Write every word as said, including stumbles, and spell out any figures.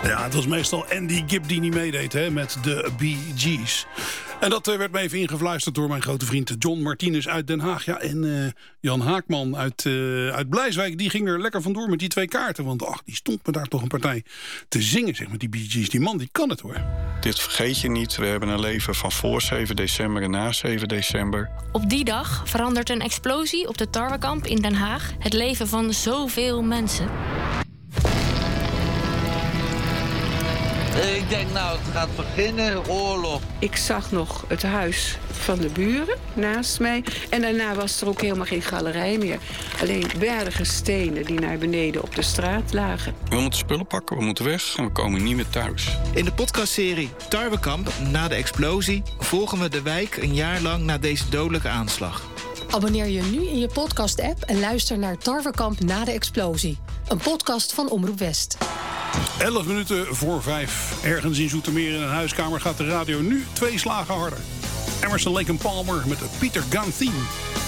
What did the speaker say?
Ja, het was meestal Andy Gibb die niet meedeed hè, met de Bee Gees. En dat uh, werd me even ingefluisterd door mijn grote vriend John Martinez uit Den Haag. Ja, en uh, Jan Haakman uit, uh, uit Blijswijk, die ging er lekker vandoor met die twee kaarten. Want ach, die stond me daar toch een partij te zingen, zeg, met die Bee Gees. Die man, die kan het hoor. Dit vergeet je niet. We hebben een leven van voor zeven december en na zeven december. Op die dag verandert een explosie op de tarwekamp in Den Haag het leven van zoveel mensen. Ik denk, nou, het gaat beginnen, oorlog. Ik zag nog het huis van de buren naast mij. En daarna was er ook helemaal geen galerij meer. Alleen bergen stenen die naar beneden op de straat lagen. We moeten spullen pakken, we moeten weg en we komen niet meer thuis. In de podcastserie Tarwekamp na de explosie volgen we de wijk een jaar lang na deze dodelijke aanslag. Abonneer je nu in je podcast-app en luister naar Tarwekamp na de explosie. Een podcast van Omroep West. Elf minuten voor vijf. Ergens in Zoetermeer in een huiskamer gaat de radio nu twee slagen harder. Emerson, Lake and Palmer met de Peter Gunn Theme.